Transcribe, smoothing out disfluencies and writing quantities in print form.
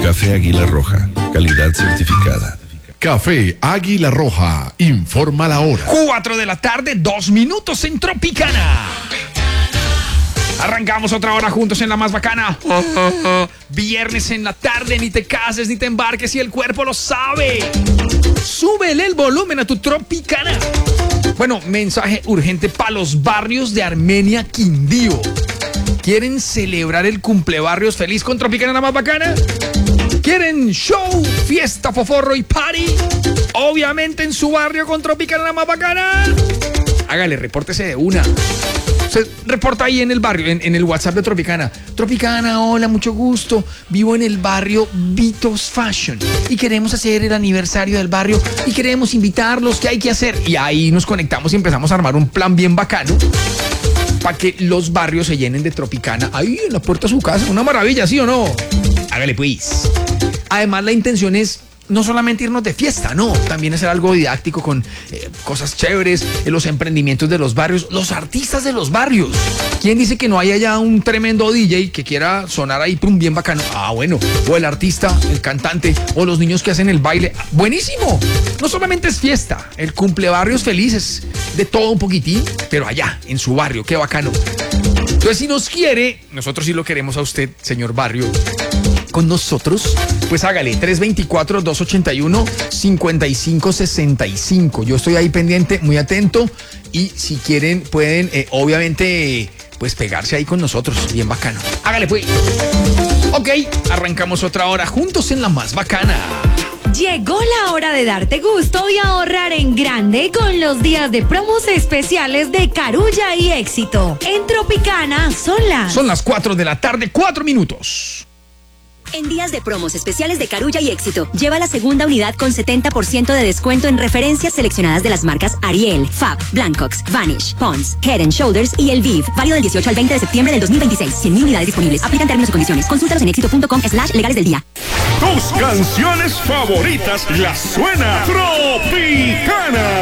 Café Águila Roja, calidad certificada. Café Águila Roja, informa la hora. 4 de la tarde, 2 minutos en Tropicana. Arrancamos otra hora juntos en la más bacana. Viernes en la tarde, ni te cases ni te embarques y el cuerpo lo sabe. Súbele el volumen a tu Tropicana. Bueno, mensaje urgente para los barrios de Armenia, Quindío. ¿Quieren celebrar el cumplebarrios feliz con Tropicana la más bacana? ¿Quieren show, fiesta, foforro y party? Obviamente en su barrio con Tropicana la más bacana. Hágale, repórtese de una. Se reporta ahí en el barrio, en el WhatsApp de Tropicana. Tropicana, hola, mucho gusto. Vivo en el barrio Vitos Fashion y queremos hacer el aniversario del barrio y queremos invitarlos. ¿Qué hay que hacer? Y ahí nos conectamos y empezamos a armar un plan bien bacano para que los barrios se llenen de Tropicana ahí en la puerta de su casa. Una maravilla, ¿sí o no? Hágale pues. Además, la intención es no solamente irnos de fiesta, no, también hacer algo didáctico con cosas chéveres, los emprendimientos de los barrios, los artistas de los barrios. ¿Quién dice que no hay allá un tremendo DJ que quiera sonar ahí, pum, bien bacano? Ah, bueno, o el artista, el cantante, o los niños que hacen el baile. ¡Buenísimo! No solamente es fiesta, el cumplebarrios felices, de todo un poquitín, pero allá, en su barrio, qué bacano. Entonces, si nos quiere, nosotros sí lo queremos a usted, señor barrio, con nosotros, pues hágale 324-281-5565. Yo estoy ahí pendiente, muy atento, y si quieren pueden, obviamente, pues pegarse ahí con nosotros, bien bacano. Hágale pues. Ok, arrancamos otra hora juntos en la más bacana. Llegó la hora de darte gusto y ahorrar en grande con los días de promos especiales de Carulla y Éxito. En Tropicana son las 4 de la tarde, 4 minutos. En días de promos especiales de Carulla y Éxito, lleva la segunda unidad con 70% de descuento en referencias seleccionadas de las marcas Ariel, Fab, Blancox, Vanish, Pond's, Head & Shoulders y El Viv. Válido del 18 al 20 de septiembre del 2026. 100.000 unidades disponibles. Aplican términos y condiciones. Consúltalos en éxito.com/legales del día. Tus canciones favoritas las suena Tropicana.